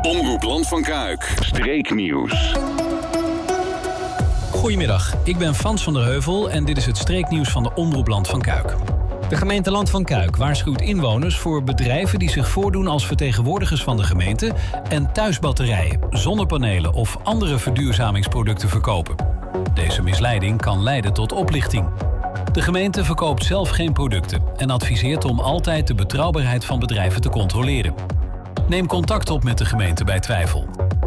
Omroep Land van Kuik. Streeknieuws. Goedemiddag, ik ben Frans van der Heuvel en dit is het streeknieuws van de Omroep Land van Kuik. De gemeente Land van Kuik waarschuwt inwoners voor bedrijven die zich voordoen als vertegenwoordigers van de gemeente en thuisbatterijen, zonnepanelen of andere verduurzamingsproducten verkopen. Deze misleiding kan leiden tot oplichting. De gemeente verkoopt zelf geen producten en adviseert om altijd de betrouwbaarheid van bedrijven te controleren. Neem contact op met de gemeente bij twijfel.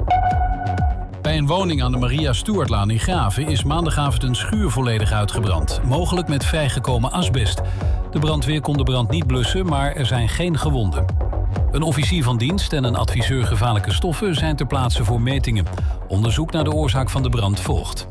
Bij een woning aan de Maria Stuartlaan in Graven is maandagavond een schuur volledig uitgebrand. Mogelijk met vrijgekomen asbest. De brandweer kon de brand niet blussen, maar er zijn geen gewonden. Een officier van dienst en een adviseur gevaarlijke stoffen zijn ter plaatse voor metingen. Onderzoek naar de oorzaak van de brand volgt.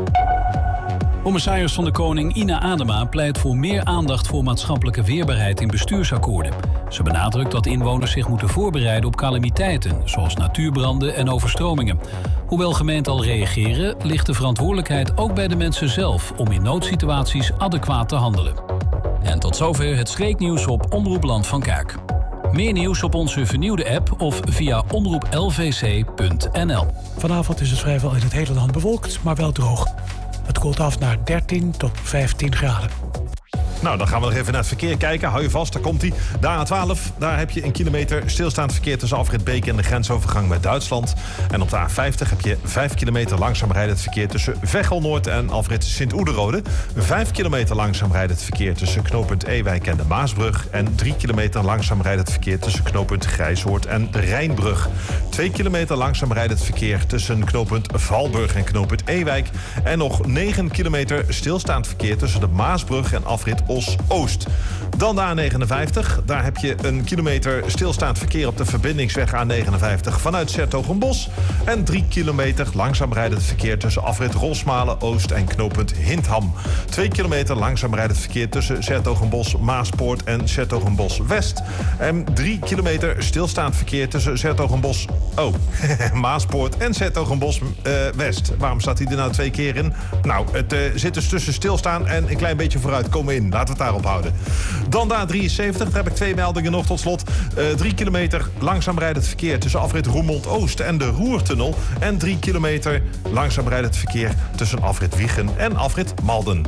Commissaris van de Koning Ina Adema pleit voor meer aandacht voor maatschappelijke weerbaarheid in bestuursakkoorden. Ze benadrukt dat inwoners zich moeten voorbereiden op calamiteiten, zoals natuurbranden en overstromingen. Hoewel gemeenten al reageren, ligt de verantwoordelijkheid ook bij de mensen zelf om in noodsituaties adequaat te handelen. En tot zover het streeknieuws op Omroep Land van Kuik. Meer nieuws op onze vernieuwde app of via omroeplvc.nl. Vanavond is het vrijwel in het hele land bewolkt, maar wel droog. Het koelt af naar 13 tot 15 graden. Nou, dan gaan we nog even naar het verkeer kijken. Hou je vast, daar komt-ie. De A12, daar heb je 1 kilometer stilstaand verkeer tussen Afrit Beek en de grensovergang met Duitsland. En op de A50 heb je 5 kilometer langzaam rijdend verkeer tussen Veghel Noord en Afrit Sint-Oederode. 5 kilometer langzaam rijdend verkeer tussen knooppunt Ewijk en de Maasbrug. En 3 kilometer langzaam rijdend verkeer tussen knooppunt Grijshoort en de Rijnbrug. 2 kilometer langzaam rijdend verkeer tussen knooppunt Valburg en knooppunt Ewijk. En nog 9 kilometer stilstaand verkeer tussen de Maasbrug en Afrit Os-Oost. Dan de A59. Daar heb je 1 kilometer stilstaand verkeer op de verbindingsweg A59 vanuit 's-Hertogenbosch. En 3 kilometer langzaam rijdend verkeer tussen afrit Rosmalen Oost en knooppunt Hintham. 2 kilometer langzaam rijdend verkeer tussen 's-Hertogenbosch Maaspoort en 's-Hertogenbosch West. En 3 kilometer stilstaand verkeer tussen 's-Hertogenbosch Maaspoort en 's-Hertogenbosch West. Waarom staat hij er nou 2 keer in? Nou, het zit dus tussen stilstaan en een klein beetje vooruit komen in. Laten we het daarop houden. Dan de A73, daar heb ik 2 meldingen nog tot slot. 3 kilometer langzaam rijdend verkeer tussen afrit Roermond Oost en de Roertunnel. En 3 kilometer langzaam rijdend verkeer tussen afrit Wiegen en afrit Malden.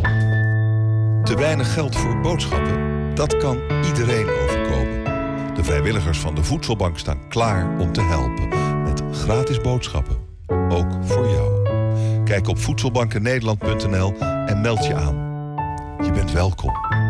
Te weinig geld voor boodschappen? Dat kan iedereen overkomen. De vrijwilligers van de Voedselbank staan klaar om te helpen. Met gratis boodschappen. Ook voor jou. Kijk op voedselbankennederland.nl en meld je aan. Je bent welkom.